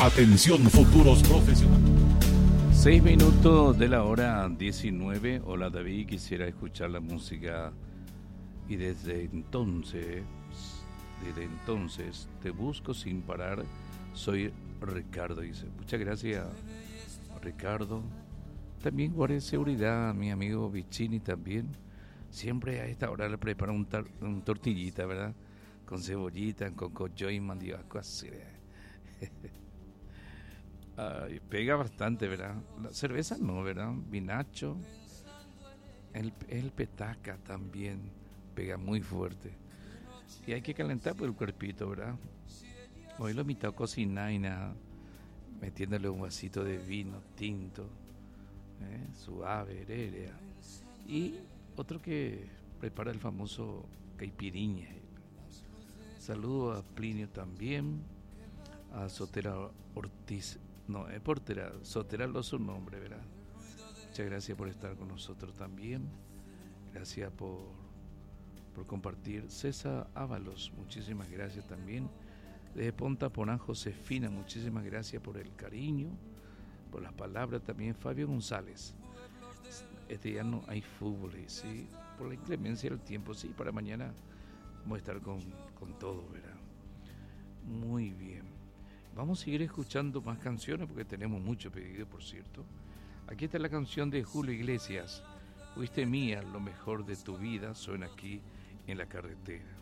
Atención futuros profesionales. 6 minutos de la hora 19. Hola David, quisiera escuchar la música y desde entonces te busco sin parar. Soy Ricardo, dice. Muchas gracias, Ricardo. También guardé seguridad a mi amigo Vicini también. Siempre a esta hora le prepara un tortillita, ¿verdad? Con cebollita, con coyo y mandioca, así. Pega bastante, ¿verdad? La cerveza no, ¿verdad? Vinacho. El petaca también pega muy fuerte. Y hay que calentar por el cuerpito, ¿verdad? Hoy lo invito a cocinar y nada, metiéndole un vasito de vino tinto, suave, herérea. Y otro que prepara el famoso caipiriña. Saludo a Plinio también, a Sotera Ortiz. No, es Portera, Sotera lo su nombre, ¿verdad? Muchas gracias por estar con nosotros también. Gracias por compartir. César Ábalos, muchísimas gracias también. Desde Ponta Porán, Josefina, muchísimas gracias por el cariño, por las palabras también. Fabio González, este día no hay fútbol, ¿sí? Por la inclemencia del tiempo, sí, para mañana vamos a estar con todo, ¿verdad? Muy bien. Vamos a seguir escuchando más canciones porque tenemos mucho pedido, por cierto. Aquí está la canción de Julio Iglesias. Fuiste mía, lo mejor de tu vida, suena aquí en la carretera.